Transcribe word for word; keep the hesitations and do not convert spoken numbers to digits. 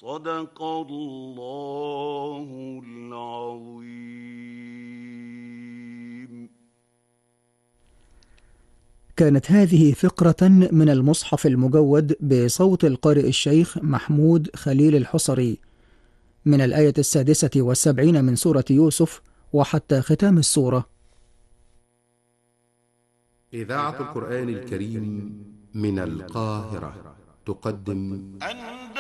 صدق الله العظيم. كانت هذه فقرة من المصحف المجود بصوت القارئ الشيخ محمود خليل الحصري من الآية السادسة والسبعين من سورة يوسف وحتى ختام السورة. إذاعة القرآن الكريم من القاهرة تقدم